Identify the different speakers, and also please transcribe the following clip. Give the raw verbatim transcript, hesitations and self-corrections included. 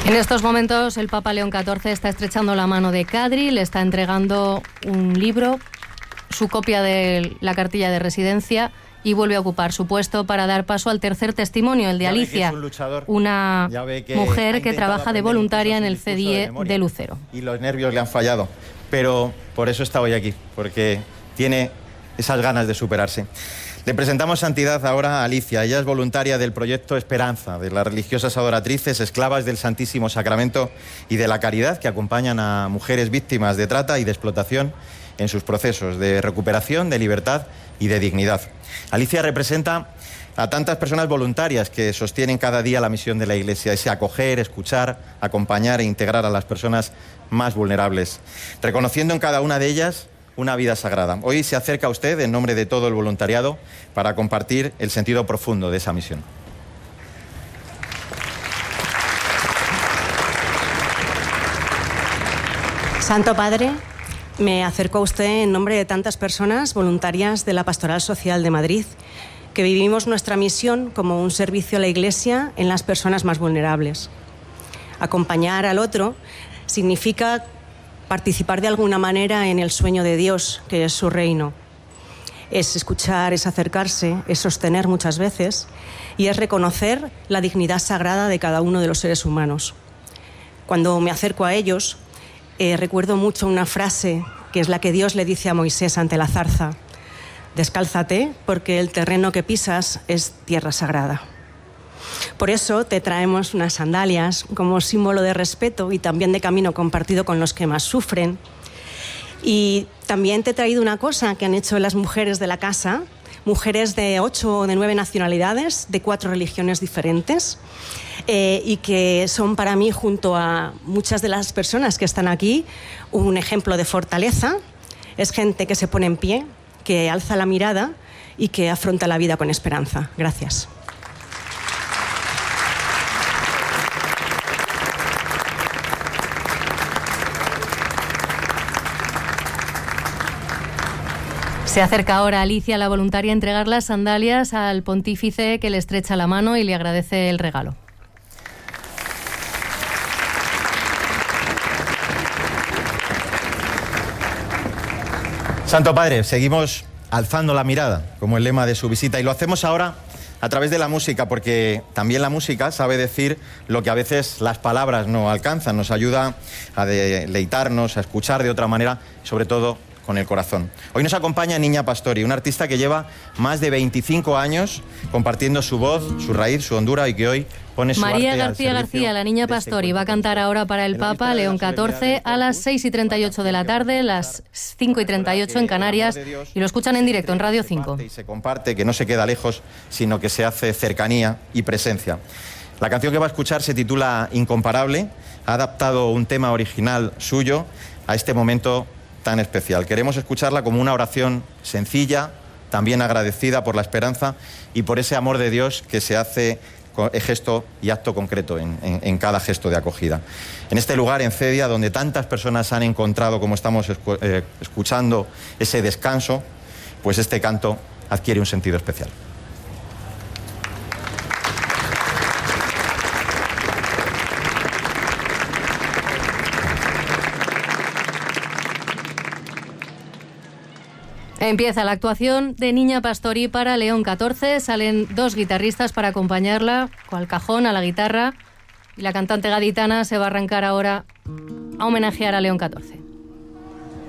Speaker 1: En estos momentos el Papa León catorce está estrechando la mano de Kadri, le está entregando un libro, su copia de la cartilla de residencia, y vuelve a ocupar su puesto para dar paso al tercer testimonio, el de Alicia, un una que mujer que trabaja de voluntaria en el C D I E de, de Lucero.
Speaker 2: Y los nervios le han fallado, pero por eso está hoy aquí, porque tiene esas ganas de superarse. Le presentamos Santidad ahora a Alicia. Ella es voluntaria del proyecto Esperanza, de las religiosas adoratrices, esclavas del Santísimo Sacramento y de la caridad, que acompañan a mujeres víctimas de trata y de explotación en sus procesos de recuperación, de libertad y de dignidad. Alicia representa a tantas personas voluntarias que sostienen cada día la misión de la Iglesia, ese acoger, escuchar, acompañar e integrar a las personas más vulnerables, reconociendo en cada una de ellas una vida sagrada. Hoy se acerca a usted, en nombre de todo el voluntariado, para compartir el sentido profundo de esa misión.
Speaker 3: Santo Padre, me acerco a usted en nombre de tantas personas voluntarias de la Pastoral Social de Madrid, que vivimos nuestra misión como un servicio a la Iglesia en las personas más vulnerables. Acompañar al otro significa participar de alguna manera en el sueño de Dios, que es su reino. Es escuchar, es acercarse, es sostener muchas veces y es reconocer la dignidad sagrada de cada uno de los seres humanos. Cuando me acerco a ellos, eh, recuerdo mucho una frase que es la que Dios le dice a Moisés ante la zarza: descálzate, porque el terreno que pisas es tierra sagrada. Por eso te traemos unas sandalias como símbolo de respeto y también de camino compartido con los que más sufren. Y también te he traído una cosa que han hecho las mujeres de la casa, mujeres de ocho o de nueve nacionalidades, de cuatro religiones diferentes, eh, y que son para mí, junto a muchas de las personas que están aquí, un ejemplo de fortaleza. Es gente que se pone en pie, que alza la mirada y que afronta la vida con esperanza. Gracias.
Speaker 1: Se acerca ahora Alicia, la voluntaria, a entregar las sandalias al pontífice, que le estrecha la mano y le agradece el regalo.
Speaker 2: Santo Padre, seguimos alzando la mirada, como el lema de su visita, y lo hacemos ahora a través de la música, porque también la música sabe decir lo que a veces las palabras no alcanzan, nos ayuda a deleitarnos, a escuchar de otra manera, sobre todo con el corazón. Hoy nos acompaña Niña Pastori, una artista que lleva más de veinticinco años compartiendo su voz, su raíz, su hondura, y que hoy pone su
Speaker 1: María
Speaker 2: arte
Speaker 1: García
Speaker 2: al
Speaker 1: García, la Niña Pastori, va a cantar ahora para el Papa León catorce a las seis y treinta y ocho de la tarde, las cinco y treinta y ocho en Canarias, y lo escuchan en directo en Radio cinco.
Speaker 2: Y se comparte, que no se queda lejos, sino que se hace cercanía y presencia. La canción que va a escuchar se titula Incomparable. Ha adaptado un tema original suyo a este momento tan especial. Queremos escucharla como una oración sencilla, también agradecida por la esperanza y por ese amor de Dios que se hace gesto y acto concreto en, en, en cada gesto de acogida. En este lugar, en Cedia, donde tantas personas han encontrado, como estamos escu eh, escuchando, ese descanso, pues este canto adquiere un sentido especial.
Speaker 1: Empieza la actuación de Niña Pastori para León catorce. Salen dos guitarristas para acompañarla, con el cajón, a la guitarra, y la cantante gaditana se va a arrancar ahora a homenajear a León catorce.